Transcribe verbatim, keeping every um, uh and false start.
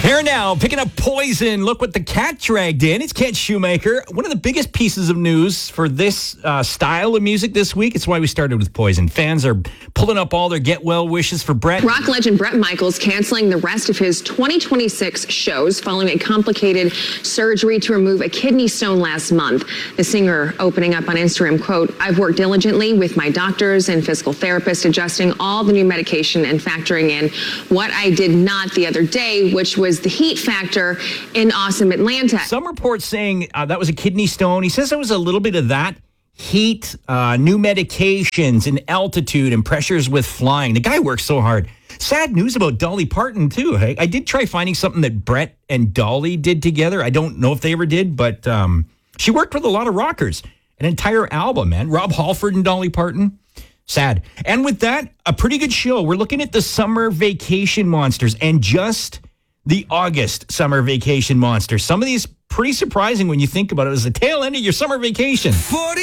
Here now, picking up Poison. Look what the cat dragged in. It's Kent Shoemaker. One of the biggest pieces of news for this uh, style of music this week. It's why we started with Poison. Fans are pulling up all their get well wishes for Bret. Rock legend Bret Michaels canceling the rest of his twenty twenty-six shows following a complicated surgery to remove a kidney stone last month. The singer opening up on Instagram, quote, "I've worked diligently with my doctors and physical therapist, adjusting all the new medication and factoring in what I did not the other day, which was the heat factor in awesome Atlanta." Some reports saying uh, that was a kidney stone. He says there was a little bit of that. Heat, uh, new medications, and altitude and pressures with flying. The guy works so hard. Sad news about Dolly Parton, too. Hey? I did try finding something that Bret and Dolly did together. I don't know if they ever did, but um, she worked with a lot of rockers. An entire album, man. Rob Halford and Dolly Parton. Sad. And with that, a pretty good show. We're looking at the summer vacation monsters and just the August summer vacation monsters. Some of these pretty surprising when you think about it. It was the tail end of your summer vacation.